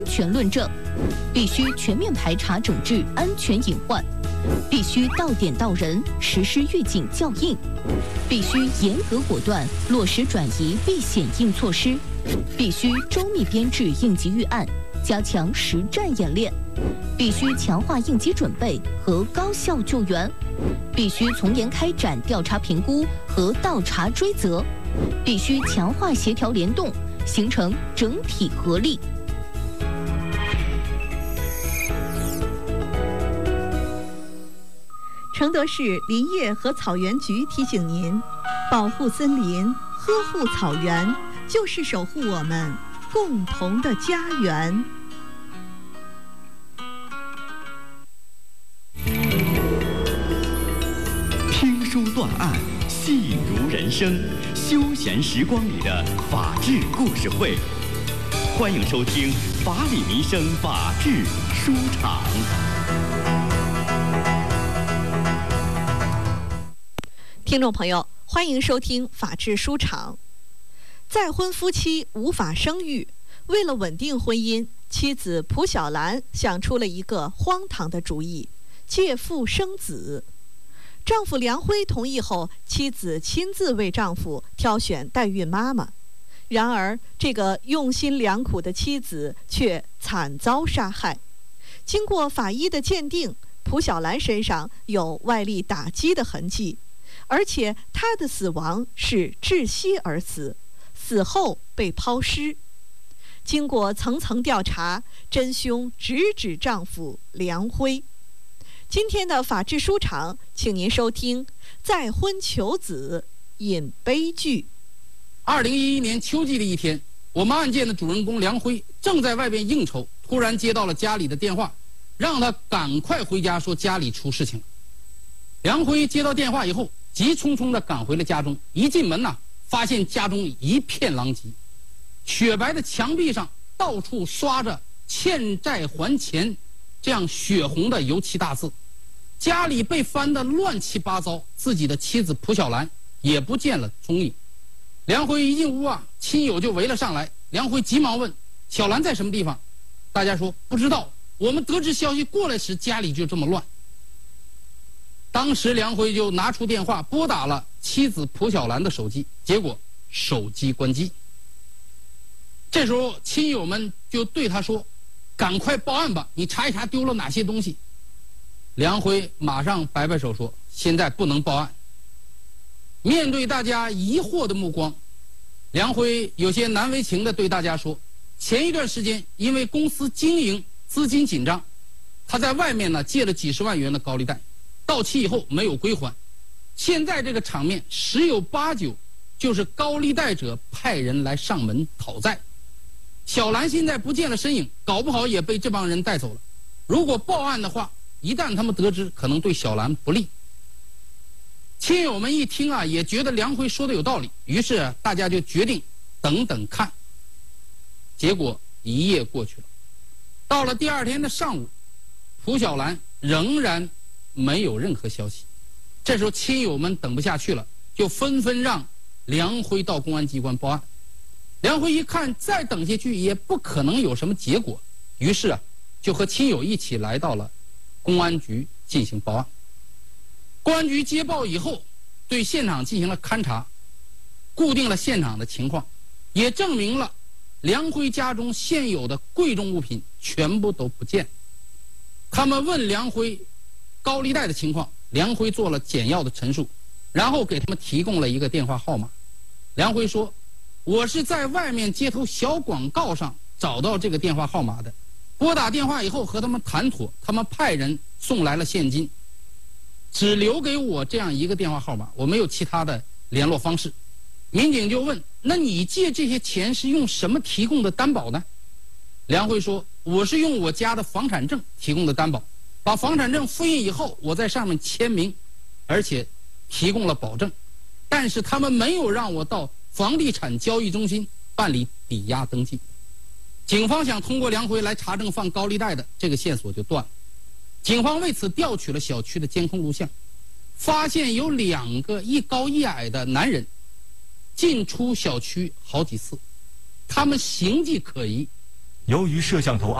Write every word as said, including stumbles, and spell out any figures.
全论证，必须全面排查整治安全隐患，必须到点到人，实施预警校应，必须严格果断落实转移避险应措施，必须周密编制应急预案，加强实战演练，必须强化应急准备和高效救援，必须从严开展调查评估和倒查追责，必须强化协调联动，形成整体合力。 承德市林业和草原局提醒您，保护森林，呵护草原，就是守护我们共同的家园。 听书断案，戏如人生，休闲时光里的法治故事会。欢迎收听法理民生法治书场。 听众朋友，欢迎收听法治书场。再婚夫妻无法生育，为了稳定婚姻，妻子蒲小兰想出了一个荒唐的主意：借腹生子。丈夫梁辉同意后，妻子亲自为丈夫挑选代孕妈妈。然而，这个用心良苦的妻子却惨遭杀害。经过法医的鉴定，蒲小兰身上有外力打击的痕迹，而且她的死亡是窒息而死，死后被抛尸。经过层层调查，真凶直指丈夫梁辉。今天的法治书场，请您收听《再婚求子引悲剧》。 二零一一年秋季的一天，我们案件的主人公梁辉正在外边应酬，突然接到了家里的电话，让他赶快回家，说家里出事情了。梁辉接到电话以后，急匆匆地赶回了家中。一进门呐，发现家中一片狼藉，雪白的墙壁上到处刷着欠债还钱这样血红的油漆大字，家里被翻得乱七八糟，自己的妻子蒲小兰也不见了踪影。梁辉一进屋啊，亲友就围了上来。梁辉急忙问小兰在什么地方，大家说不知道，我们得知消息过来时家里就这么乱。当时梁辉就拿出电话拨打了妻子蒲小兰的手机，结果手机关机。这时候亲友们就对他说，赶快报案吧，你查一查丢了哪些东西。梁辉马上摆摆手说，现在不能报案。面对大家疑惑的目光，梁辉有些难为情地对大家说，前一段时间因为公司经营资金紧张，他在外面呢借了几十万元的高利贷，到期以后没有归还，现在这个场面十有八九就是高利贷者派人来上门讨债。小兰现在不见了身影，搞不好也被这帮人带走了。如果报案的话，一旦他们得知，可能对小兰不利。亲友们一听啊，也觉得梁辉说的有道理，于是、啊、大家就决定等等看。结果一夜过去了，到了第二天的上午，蒲小兰仍然没有任何消息。这时候亲友们等不下去了，就纷纷让梁辉到公安机关报案。梁辉一看再等下去也不可能有什么结果，于是啊，就和亲友一起来到了公安局进行报案。公安局接报以后，对现场进行了勘查，固定了现场的情况，也证明了梁辉家中现有的贵重物品全部都不见。他们问梁辉高利贷的情况，梁辉做了简要的陈述，然后给他们提供了一个电话号码。梁辉说，我是在外面街头小广告上找到这个电话号码的，拨打电话以后和他们谈妥，他们派人送来了现金，只留给我这样一个电话号码，我没有其他的联络方式。民警就问，那你借这些钱是用什么提供的担保呢？梁辉说，我是用我家的房产证提供的担保，把房产证复印以后，我在上面签名，而且提供了保证，但是他们没有让我到房地产交易中心办理抵押登记。警方想通过梁辉来查证放高利贷的这个线索就断了。警方为此调取了小区的监控录像，发现有两个一高一矮的男人进出小区好几次，他们形迹可疑， 由于摄像头